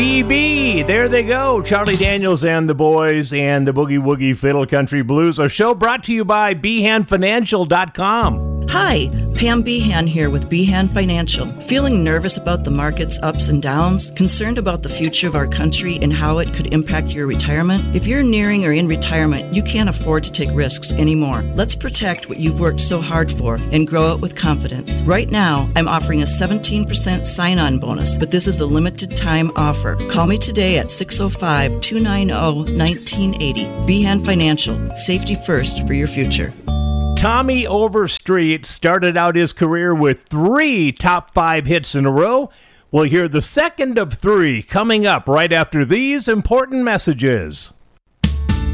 BB, there they go. Charlie Daniels and the boys and the Boogie Woogie Fiddle Country Blues. A show brought to you by BehanFinancial.com. Hi, Pam Behan here with Behan Financial. Feeling nervous about the market's ups and downs? Concerned about the future of our country and how it could impact your retirement? If you're nearing or in retirement, you can't afford to take risks anymore. Let's protect what you've worked so hard for and grow it with confidence. Right now, I'm offering a 17% sign-on bonus, but this is a limited time offer. Call me today at 605-290-1980. Behan Financial. Safety first for your future. Tommy Overstreet started out his career with 3 top 5 hits in a row. We'll hear the second of 3 coming up right after these important messages.